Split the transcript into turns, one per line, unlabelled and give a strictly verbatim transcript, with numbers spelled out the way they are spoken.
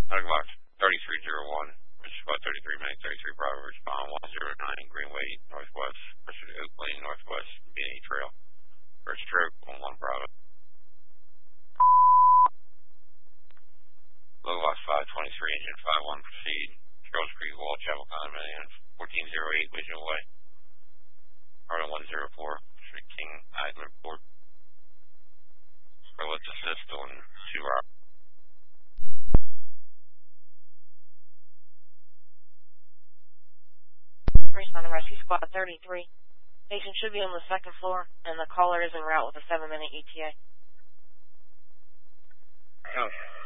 Box thirty-three oh one, which is about thirty-three minutes, thirty-three Bravo, respond one oh nine Greenway, Northwest, pursuit to Oak Lane, Northwest, B and E Trail. First stroke, one one Bravo. Low Box five twenty-three, engine five one, proceed. Charles Creek Wall, Chapel Condominium, fourteen oh eight, Vision Way. Arlen one oh four, Street King, Idler Port. Let's assist on two hours.
Respond to Rescue Squad thirty-three. Patient should be on the second floor, and the caller is en route with a seven minute E T A.
Oh.